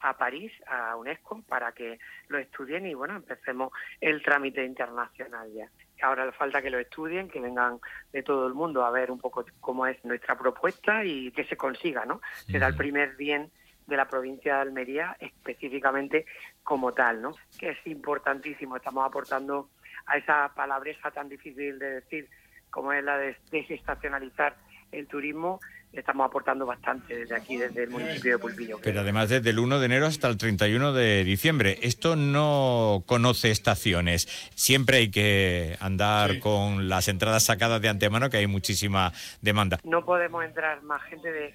a París, a UNESCO, para que lo estudien y bueno, empecemos el trámite internacional ya. Ahora le falta que lo estudien, que vengan de todo el mundo a ver un poco cómo es nuestra propuesta y que se consiga, ¿no? Será el primer bien de la provincia de Almería específicamente como tal, ¿no? Que es importantísimo, estamos aportando a esa palabreja tan difícil de decir como es la de desestacionalizar el turismo, estamos aportando bastante desde aquí, desde el municipio de Pulpillo. Pero además desde el 1 de enero hasta el 31 de diciembre. Esto no conoce estaciones. Siempre hay que andar con las entradas sacadas de antemano, que hay muchísima demanda. No podemos entrar más gente de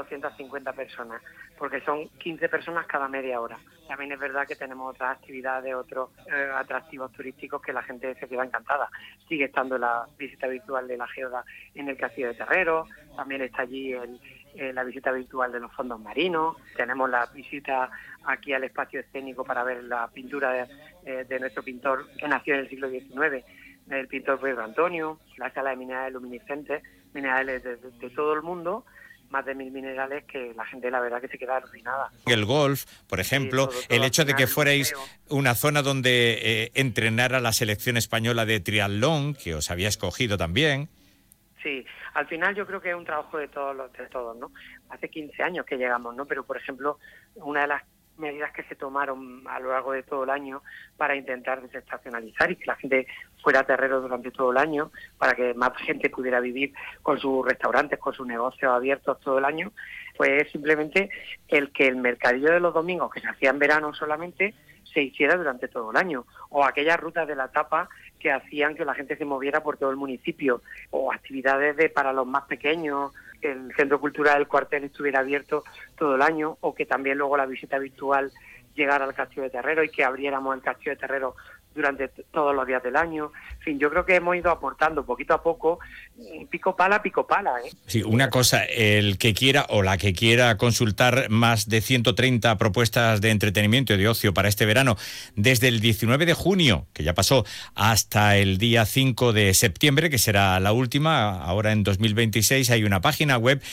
250 personas, porque son 15 personas cada media hora. También es verdad que tenemos otras actividades, otros atractivos turísticos que la gente se queda encantada. Sigue estando la visita virtual de la geoda en el Castillo de Terreros, también está allí la visita virtual de los fondos marinos, tenemos la visita aquí al espacio escénico para ver la pintura de nuestro pintor que nació en el siglo XIX, el pintor Pedro Antonio, la sala de minerales luminiscentes, minerales de todo el mundo, más de 1000 minerales que la gente la verdad que se queda alucinada. El golf, por ejemplo, sí, todo el hecho de que fuerais una zona donde entrenara la selección española de triatlón, que os había escogido también. Sí, al final yo creo que es un trabajo de todos, ¿no? Hace 15 años que llegamos, ¿no? Pero, por ejemplo, una de las medidas que se tomaron a lo largo de todo el año para intentar desestacionalizar y que la gente fuera a Terrero durante todo el año, para que más gente pudiera vivir con sus restaurantes, con sus negocios abiertos todo el año, pues simplemente el que el mercadillo de los domingos, que se hacía en verano solamente, se hiciera durante todo el año, o aquellas rutas de la tapa que hacían que la gente se moviera por todo el municipio, o actividades para los más pequeños, que el Centro Cultural del Cuartel estuviera abierto todo el año, o que también luego la visita virtual llegara al Castillo de Terrero y que abriéramos el Castillo de Terrero durante todos los días del año. En fin, yo creo que hemos ido aportando poquito a poco, pico pala, ¿eh? Sí, una cosa, el que quiera o la que quiera consultar más de 130 propuestas de entretenimiento y de ocio para este verano, desde el 19 de junio, que ya pasó, hasta el día 5 de septiembre, que será la última, ahora en 2026, hay una página web,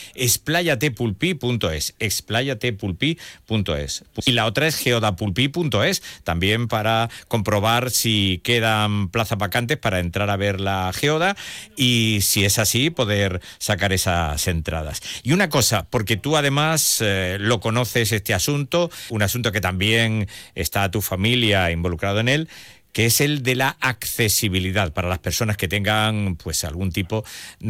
explayatepulpí.es, explayatepulpí.es. Y la otra es geodapulpí.es, también para comprobar si quedan plazas vacantes para entrar a ver la geoda y si es así poder sacar esas entradas. Y una cosa, porque tú además lo conoces este asunto, un asunto que también está tu familia involucrado en él, que es el de la accesibilidad para las personas que tengan pues algún tipo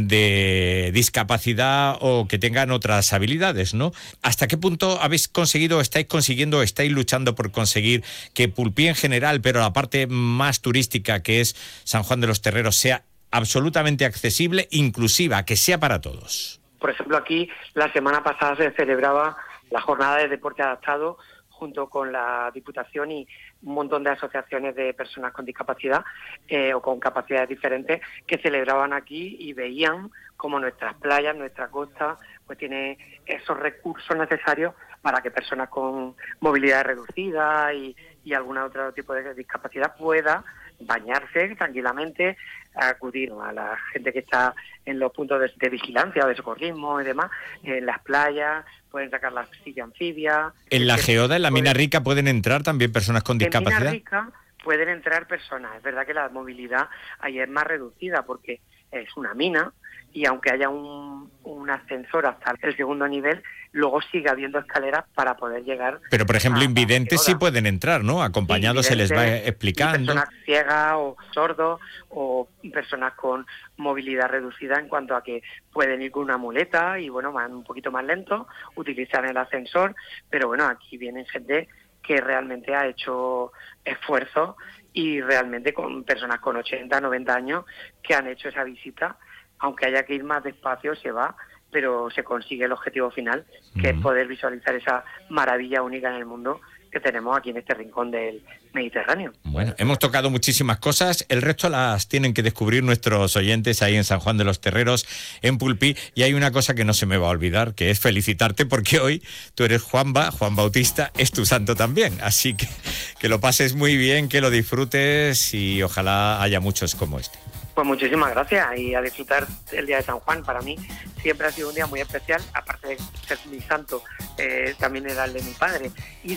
de discapacidad o que tengan otras habilidades, ¿no? ¿Hasta qué punto habéis conseguido, estáis luchando por conseguir que Pulpí en general, pero la parte más turística que es San Juan de los Terreros, sea absolutamente accesible, inclusiva, que sea para todos? Por ejemplo, aquí la semana pasada se celebraba la jornada de deporte adaptado junto con la Diputación y un montón de asociaciones de personas con discapacidad o con capacidades diferentes que celebraban aquí y veían cómo nuestras playas, nuestra costa, pues tiene esos recursos necesarios para que personas con movilidad reducida y algún otro tipo de discapacidad pueda bañarse tranquilamente, acudir a la gente que está en los puntos de vigilancia o de socorrismo y demás, en las playas, pueden sacar la silla anfibia. En la geoda, en la mina rica, ¿pueden entrar también personas con discapacidad? En mina rica pueden entrar personas. Es verdad que la movilidad ahí es más reducida porque es una mina y aunque haya un ascensor hasta el segundo nivel, luego sigue habiendo escaleras para poder llegar. Pero, por ejemplo, invidentes sí pueden entrar, ¿no? Acompañados, sí, se les va explicando. Personas ciegas o sordos o personas con movilidad reducida en cuanto a que pueden ir con una muleta y, bueno, van un poquito más lento, utilizan el ascensor, pero, bueno, aquí vienen gente que realmente ha hecho esfuerzo y realmente con personas con 80, 90 años que han hecho esa visita, aunque haya que ir más despacio, se va, pero se consigue el objetivo final, que es poder visualizar esa maravilla única en el mundo que tenemos aquí en este rincón del Mediterráneo. Bueno, hemos tocado muchísimas cosas, el resto las tienen que descubrir nuestros oyentes ahí en San Juan de los Terreros, en Pulpí, y hay una cosa que no se me va a olvidar, que es felicitarte porque hoy tú eres Juan Bautista, es tu santo también, así que lo pases muy bien, que lo disfrutes y ojalá haya muchos como este. Pues muchísimas gracias y a disfrutar el día de San Juan. Para mí siempre ha sido un día muy especial, aparte de ser mi santo, también era el de mi padre. Y